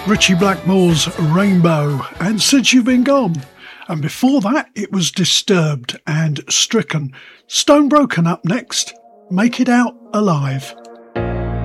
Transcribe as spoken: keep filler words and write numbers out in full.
Ritchie Blackmore's Rainbow and Since You've Been Gone. And before that, it was Disturbed and Stricken. Stone Broken up next. Make It Out Alive.